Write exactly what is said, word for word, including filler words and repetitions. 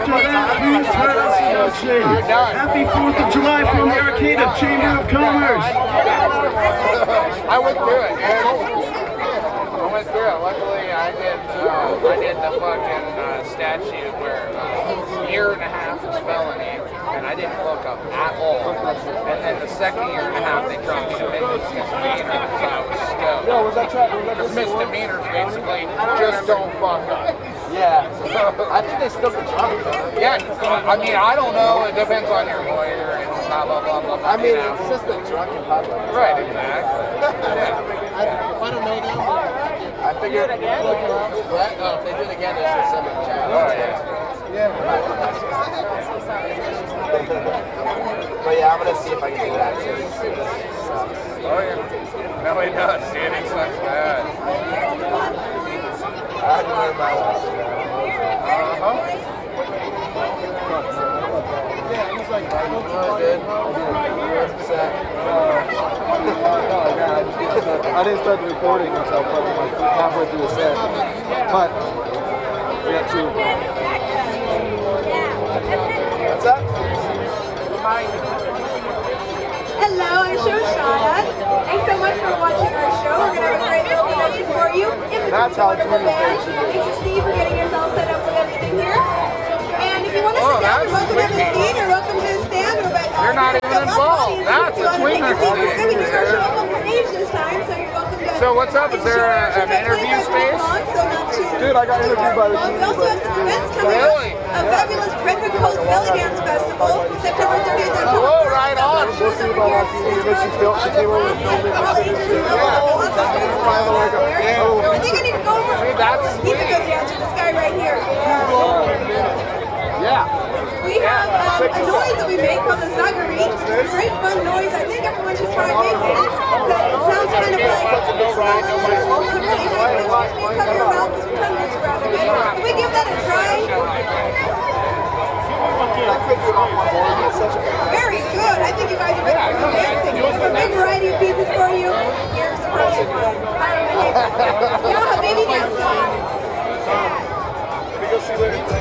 After that, please turn us in shade. Happy fourth of July from the Arcata Chamber of Commerce. I went through it, man. I went through it. Luckily, I did. Uh, I did the fucking uh, statute where uh, a year and a half is felony, and I didn't fuck up at all. And then the second year and a half, they dropped me to misdemeanor, so I was stoked. Yo, was that track? Because misdemeanors basically just don't fuck up. Yeah. I think they still can charge you. Yeah, I mean, I don't know. It depends on your lawyer and blah, blah, blah, blah, blah. I mean, you know. it's just a drunk and public. Right, exactly. Yeah. I, if I don't know them, I figured. Do it again? What? No, if they do it again, it's just something to chat. Oh, yeah. Yeah. But yeah, I'm gonna see if I can do that too. Oh, yeah. No, he does, dude. He sucks bad. I had to learn my lesson. Uh-huh. Yeah, he's like, oh, good. Set. I didn't start the recording until probably like halfway through the set. But we got two. What's up? Hello, I'm Shoshana. Thanks so much for watching our show. We're going to have a great little production for you. In That's how it's wonderful really band. supposed to be. Thanks to Steve for getting yourself set up with everything here. And if you want to Oh, sit down, you're that's welcome to have a sweet. seat or welcome to stand. Or back You're not even involved. That's a tweener seat. We're seat. going to start show up on the stage this time, so you're welcome to. So what's up? Is there a, an interview space? Dude, I got interviewed by the Well, team. we also have some events coming Really? up. A fabulous Redwood Coast Belly Dance Festival, September thirtieth and Whoa, October right on. We'll see about our team. And then she, felt, she came over and filmed it. And she did it. I think I need to go over. That's He's a good dancer, this guy right here. Yeah. We have um, a noise that we make called the Zagari. It's a great fun noise. I think everyone should try making it. It sounds kind of like it's not a little really high pitched. You cover your mouth with your tongue moves around a bit. Can we give that a try? Very good. I think you guys are ready for some dancing. We have a big variety of pieces for you. Here's the first one. Yeah, baby dance. We go see later.